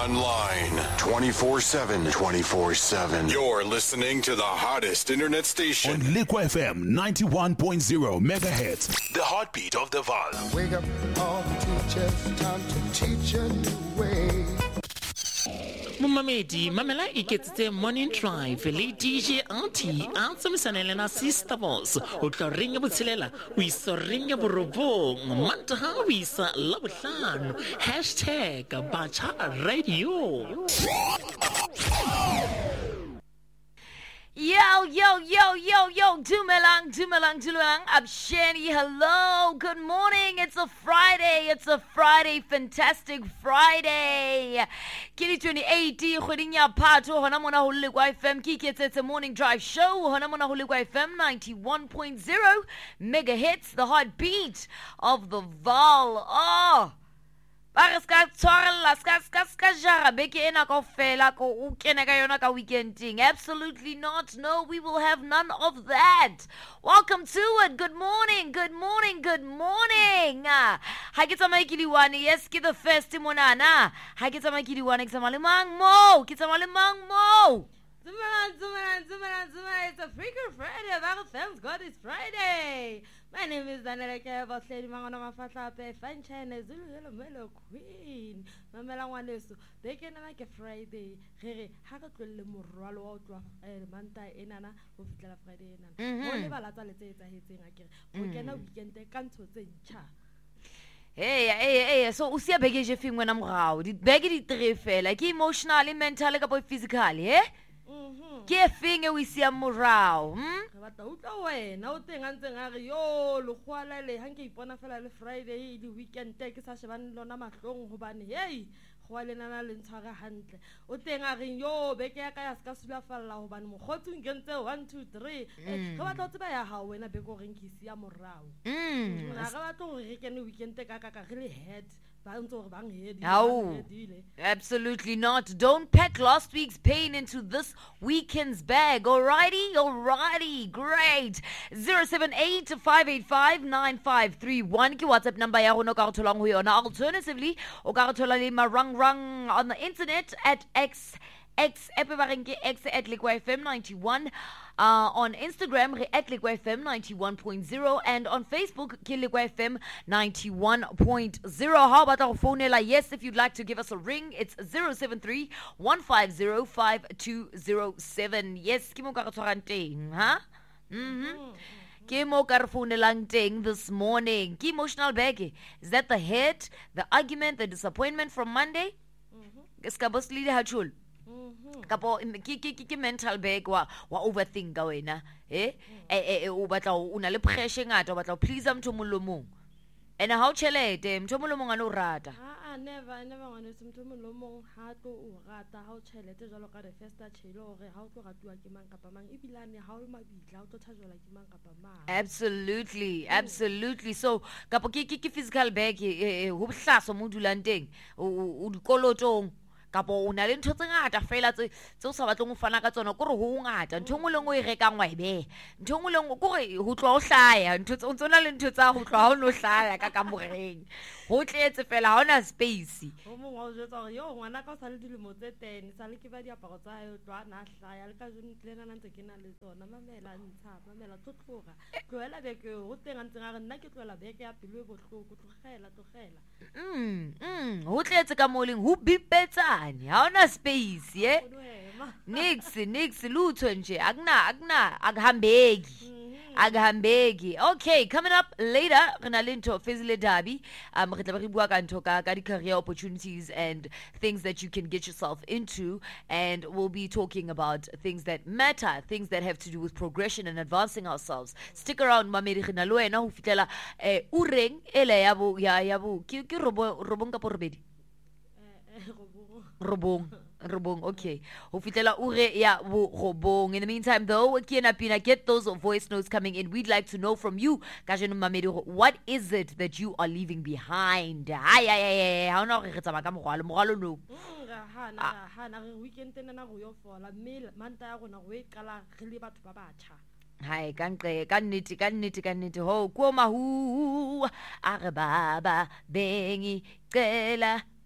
online 24/7. 24/7. You're listening to the hottest internet station on Liquid FM 91.0 megahertz. The heartbeat of the Val. Wake up all the teachers, time to teach a new way. Mumamedi, Mamela iketse morning drive, le DJ Auntie, Ansamisanele na sister boss, o tla ringa botselela, o iso ringa borobong, mantaha o isa labohlano, #Bacha Radio. Yo, Dumelang, Abshani, hello, good morning, it's a Friday, fantastic Friday, Kili 2080, Khodinya Pato, Honamona Huligwa FM, it's a morning drive show, Honamona Huligwa FM 91.0 megahertz, the heartbeat of the Val, Absolutely not. No, we will have none of that. Welcome to it. Good morning. Hakitama kiliwani, yes, ki the first monana. Hakitama kiliwani kisamalimang mo. Zuma, it's a freaking Friday. That thanks God it's Friday. My name is Daniela Keva, Lady Mangona Mafatlape, Fanchina, Zulu Melo Queen. Mamela Wanesu, they can make a Friday. Here, Hakatul Muralo, Manta, Enana, who fell Friday. Only Valata, it's a hitting again. We can take canto cha. Hey, so usia bege film when I'm raw. Did beg it refill, like emotionally, mentally, about physically, eh? Ke finge we see morao ba ta utla wena o teng antse ngare yo lo khwala le hanke ipona fela le Friday le weekend ke sa shebane lona mahlong hobane hey khwale nana le ntshwara hantle o teng a reng yo beke ya ka ya ska sula falla hobane mogotsi ngentse 1 2 3 ga batla o tseba ya ha wena beke o reng ke sia morao ga batla o re ke ne weekend ka really head. No, absolutely not. Don't pack last week's pain into this weekend's bag. Alrighty, great. 078-585-9531. Ki WhatsApp number ya rona ka tholang ho yona. Alternatively, o ka thola le marang on the internet at X at Liquid FM 91. On Instagram, at Liquid FM 91.0, and on Facebook, Liquid FM 91.0. How about our phone? Yes, if you'd like to give us a ring, it's 073-150-5207. Yes, Kimo Karatoranteng, huh? Kimo Karafonelanteng this morning. Ki emotional bag. Is that the hate, the argument, the disappointment from Monday? Skabos Lili Hachul. Kapo ki mental bag wa overthink ka wena o batla una le pressure ngata o batla please motho molomong and how chelete motho molomong ana o rata never ngwana se motho molomong ha tlo o rata ha o chelete jalo ka the first chelo hore ha o tlo ratuwa ke mang kapa mang ibilane ha o mabitla o tlo thajela ke mang kapa mang. Absolutely. So kapo ki physical bag ho bohlaso mo dulang teng o dikolotong kapo o na le ntho tse ngata fela tse o sa batleng o fana ka tsona gore ho ngata ntho ngwe le ngwe e rekang wa ibe ntho ngwe le ngwe gore ho tloa o hlaya ntho tse tsona le ntho tsa ho tloa ho no hlaya ka moreng ho tletse fela ha ona space o mongwe o jwetsa gore yo ngwana ka sa le dilemo tse 10 sa le ke ba diaparo tsa hae o tloa na hlaya le ka jone tlena na ntse ke na le tsona mamela tlotloga tloela beke ho teng ntse ga nna ke tloela beke ya pelo e bohloko tlogela ho tletse ka moleng ho bipetsa ha ona space nix lutho nje akuhambeki. Okay, coming up later rena le ntho Fezile Dabi re tla re bua ka ntho ka di career opportunities and things that you can get yourself into, and we'll be talking about things that matter, things that have to do with progression and advancing ourselves. Stick around mamedi rena lo wena ho fitlela ureng ele ya bo ke robong ka porobedi Robong, okay. Ho fitela ure ya robong. In the meantime, though, get those voice notes coming in. We'd like to know from you, Kajeno Mamedi, what is it that you are leaving behind? How no re tsamaya ka mogwalo no. Hana weekend na go yo fola mil manta ya gona go e kala re le batho ba batjha. Hai ka nnete ho ko mahu a re baba bengi cela